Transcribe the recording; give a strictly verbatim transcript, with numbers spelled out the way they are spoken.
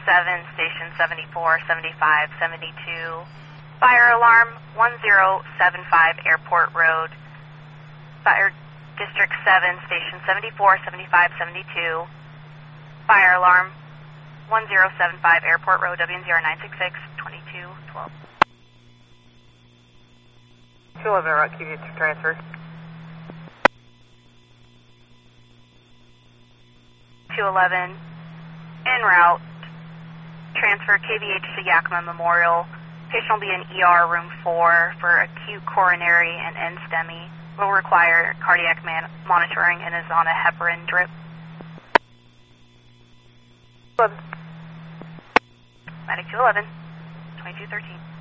seven, station seventy-four, seventy-five, seventy-two. Fire alarm one zero seven five Airport Road. Fire District seven, station seventy-four, seventy-five, seventy-two. Fire alarm one zero seven five Airport Road, W N Z R nine six six, twenty-two twelve. two eleven route, Q V transfer. two eleven, en route, transfer K V H to Yakima Memorial. Patient will be in E R room four for acute coronary and N STEMI. Will require cardiac man monitoring and is on a heparin drip. eleven. Medic two eleven, twenty-two thirteen.